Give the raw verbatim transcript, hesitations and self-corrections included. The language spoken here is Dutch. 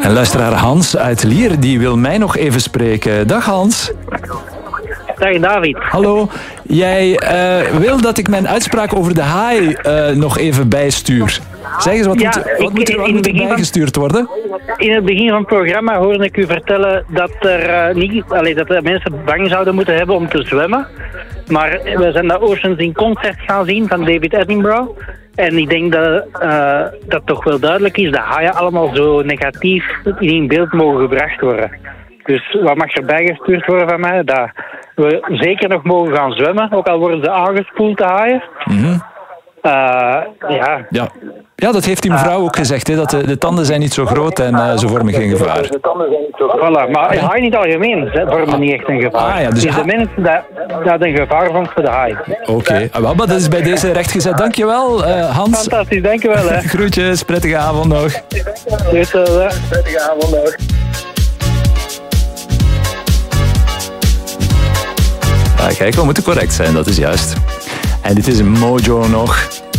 En luisteraar Hans uit Lier, die wil mij nog even spreken. Dag Hans. Dag David. Hallo. Jij uh, wil dat ik mijn uitspraak over de haai uh, nog even bijstuur. Zeg eens, wat ja, moet, wat ik, moet er, wat moet er bijgestuurd worden? In het begin van het programma hoorde ik u vertellen dat, er, uh, niet, allee, dat er mensen bang zouden moeten hebben om te zwemmen. Maar we zijn de Oceans in concert gaan zien van David Attenborough. En ik denk dat uh, dat toch wel duidelijk is dat haaien allemaal zo negatief in beeld mogen gebracht worden. Dus wat mag er bijgestuurd worden van mij? Dat we zeker nog mogen gaan zwemmen, ook al worden ze aangespoeld, de haaien. Mm-hmm. Uh, ja. ja. Ja, dat heeft die mevrouw ook gezegd, hè, dat de, de tanden zijn niet zo groot en uh, ze vormen geen gevaar. De tanden zijn niet zo groot. Voilà, maar haaien niet algemeen, ze vormen niet echt een gevaar. Ah, ja, dus het is de mensen dat, dat een gevaar vond voor de haai. Oké, okay. Maar dat is bij deze rechtgezet. Dankjewel, uh, Hans. Fantastisch, dankjewel. Hè. Groetjes, prettige avond nog. Hetzelfde. Prettige avond nog. Ja, kijk, we moeten correct zijn, dat is juist. En dit is een Mojo nog.